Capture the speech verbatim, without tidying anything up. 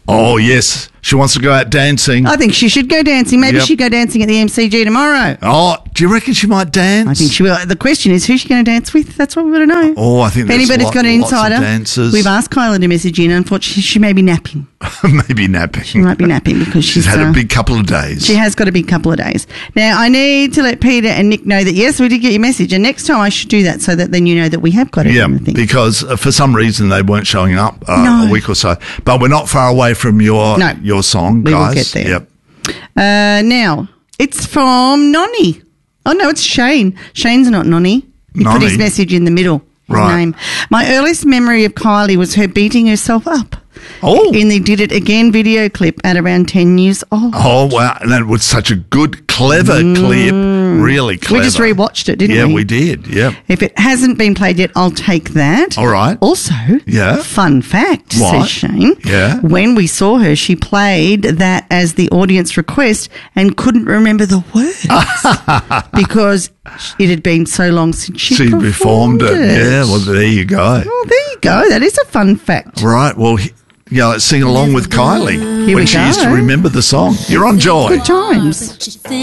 Oh, yes. She wants to go out dancing. I think she should go dancing. Maybe Yep. she'd go dancing at the M C G tomorrow. Oh, do you reckon she might dance? I think she will. The question is, who's she going to dance with? That's what we want to know. Oh, I think if there's anybody's lot- got an lots of insider, dancers. we've asked Kyla to message in. Unfortunately, she may be napping. Maybe napping. She might be napping because she's, She's had uh, a big couple of days. She has got a big couple of days. Now, I need to let Peter and Nick know that, yes, we did get your message. And next time I should do that so that then you know that we have got it. Yeah, in the thing. because uh, for some reason they weren't showing up uh, No. a week or so. But we're not far away from your No. your song, We will guys. get there. Yep. Uh, now, it's from Nonny. Oh, no, it's Shane. Shane's not Nonny. He put his Nonny. message in the middle. His Right. name. My earliest memory of Kylie was her beating herself up Oh. in the Did It Again video clip at around ten years old. Oh, wow. And that was such a good, clever clip. Really clever. We just rewatched it, didn't yeah, we? we did. Yeah. If it hasn't been played yet, I'll take that. All right. Also, Yeah. fun fact, What? says Shane. Yeah. When we saw her, she played that as the audience request and couldn't remember the words because it had been so long since she, She performed, performed it. Yeah, well, there you go. Well, there you go. That is a fun fact. Right. Well, he- yeah, let's sing along with Kylie Here when we she used to go. remember the song. You're on Joy. Good times.